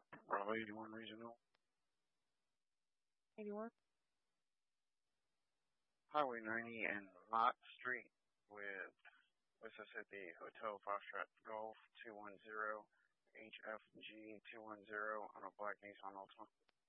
Bravo 81 Regional. 81? Highway 90 and Mott Street with Mississippi Hotel Foxtrot Golf 210 HFG 210 on a black Nissan Altima.